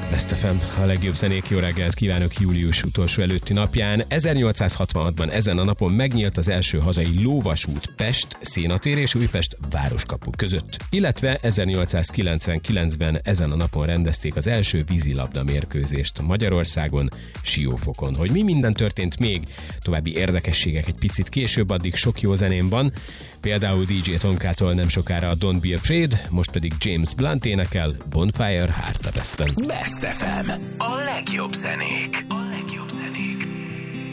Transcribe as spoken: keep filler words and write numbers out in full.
Best ef em, a legjobb zenék, jó reggelt kívánok július utolsó előtti napján. ezernyolcszázhatvanhatban ezen a napon megnyílt az első hazai lóvasút Pest, Szénatér és Újpest városkapu között. Illetve ezernyolcszázkilencvenkilencben ezen a napon rendezték az első vízilabda mérkőzést Magyarországon, Siófokon. Hogy mi minden történt még, további érdekességek egy picit később, addig sok jó zeném van. Például dé dzsé Tonkától nem sokára a Don't Be Afraid, most pedig James Blunt énekel Bonfire Heart of Western. Best ef em, a legjobb zenék.